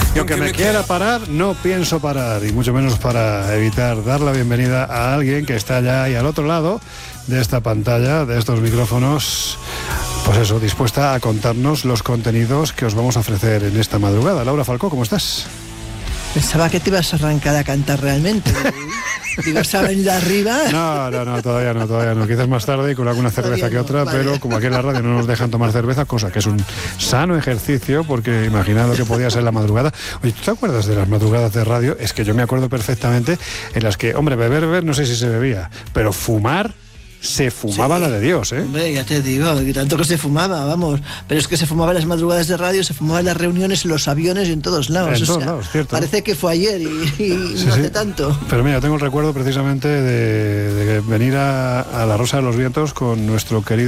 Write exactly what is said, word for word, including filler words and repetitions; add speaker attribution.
Speaker 1: Y aunque me quiera parar, no pienso parar, y mucho menos para evitar dar la bienvenida a alguien que está allá ahí al otro lado de esta pantalla, de estos micrófonos, pues eso, dispuesta a contarnos los contenidos que os vamos a ofrecer en esta madrugada. Laura Falcó, ¿cómo estás?
Speaker 2: Pensaba que te ibas a arrancar a cantar realmente. Digo, ¿se ha venido arriba?
Speaker 1: No, no, no, todavía no, todavía no. Quizás más tarde y con alguna cerveza
Speaker 2: Todavía
Speaker 1: que
Speaker 2: no,
Speaker 1: otra,
Speaker 2: vale.
Speaker 1: Pero como aquí en la radio no nos dejan tomar cerveza, cosa que es un sano ejercicio, porque imaginad lo que podía ser la madrugada. Oye, ¿tú te acuerdas de las madrugadas de radio? Es que yo me acuerdo perfectamente en las que, hombre, beber, beber, no sé si se bebía, pero fumar... se fumaba sí, la de Dios, ¿eh?
Speaker 2: Hombre, ya te digo, que tanto que se fumaba, vamos. Pero es que se fumaba en las madrugadas de radio, se fumaba en las reuniones, en los aviones y en todos lados.
Speaker 1: En
Speaker 2: o
Speaker 1: todos
Speaker 2: sea,
Speaker 1: lados, cierto.
Speaker 2: Parece que fue ayer y, y
Speaker 1: sí,
Speaker 2: no
Speaker 1: sí.
Speaker 2: hace tanto.
Speaker 1: Pero mira, tengo el recuerdo precisamente de, de venir a, a la Rosa de los Vientos con nuestro querido